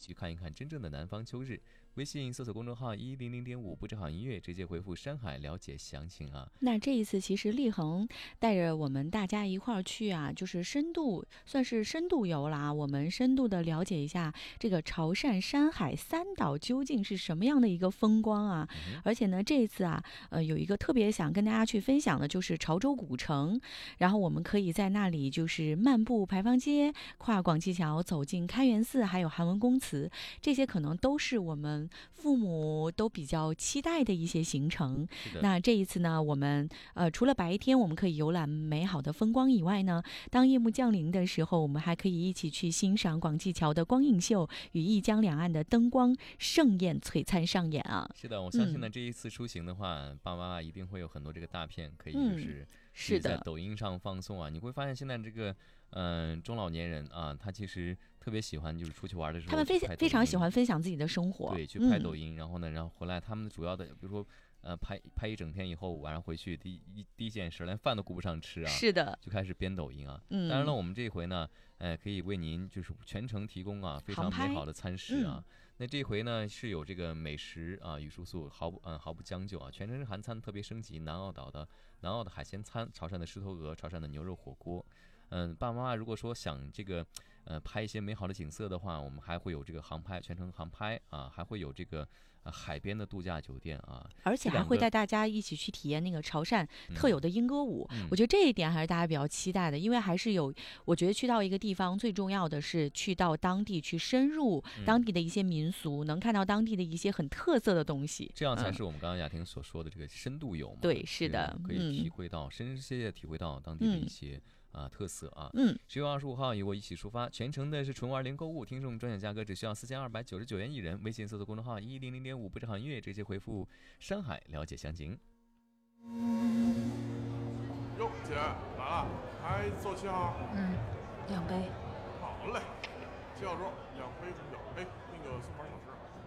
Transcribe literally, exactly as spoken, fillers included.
去看一看真正的南方秋日。微信搜索公众号一零零点五不止好音乐，直接回复山海了解详情啊。 那这一次其实立恒带着我们大家一块儿去啊，就是深度算是深度游了啊，我们深度的了解一下这个潮汕山海三岛究竟是什么样的一个风光啊。 嗯、 而且呢，这一次啊，呃，有一个特别想跟大家去分享的，就是潮州古城。然后我们可以在那里就是漫步牌坊街，跨广济桥，走进开元寺，还有韩文公祠，这些可能都是我们父母都比较期待的一些行程。那这一次呢，我们呃除了白天我们可以游览美好的风光以外呢，当夜幕降临的时候，我们还可以一起去欣赏广济桥的光影秀与一江两岸的灯光盛宴璀璨上演啊。 是的，我相信呢、嗯、这一次出行的话，爸爸妈妈一定会有很多这个大片可以就是、嗯、 是的， 在抖音上放送啊。你会发现现在这个嗯、呃、中老年人啊，他其实特别喜欢就是出去玩的时候， 他们非非常喜欢分享自己的生活， 对，去拍抖音、嗯、然后呢然后回来他们主要的比如说呃，拍拍一整天以后，晚上回去第一第一件事，连饭都顾不上吃啊， 是的， 就开始编抖音啊。 嗯， 当然了，我们这一回呢，呃，可以为您就是全程提供啊非常美好的餐食啊。嗯、那这回呢是有这个美食啊与住宿毫不嗯毫不将就啊，全程是韩餐特别升级，南澳岛的南澳的海鲜餐，潮汕的狮头鹅，潮汕的牛肉火锅。嗯，爸爸妈妈如果说想这个呃拍一些美好的景色的话，我们还会有这个航拍，全程航拍啊，还会有这个。呃、海边的度假酒店啊， 而且还会带大家一起去体验那个潮汕特有的莺歌舞、 嗯嗯、 我觉得这一点还是大家比较期待的，因为还是有我觉得去到一个地方最重要的是去到当地去深入当地的一些民俗、嗯、能看到当地的一些很特色的东西， 这样才是我们刚刚雅婷所说的这个深度游嘛、 嗯、对，是的， 可以体会到、嗯、深切地体会到当地的一些、嗯啊，特色啊！ 嗯， 十月二十五号与我一起出发，全程的是纯玩零购物，听众专享价格只需要四千二百九十九元一人。微信搜索公众号一零零点五不止好音乐，直接回复山海了解详情。 哟，姐来了，还做七号？ 嗯，两杯。 好嘞，七号桌两杯红酒。哎，那个送盘小吃。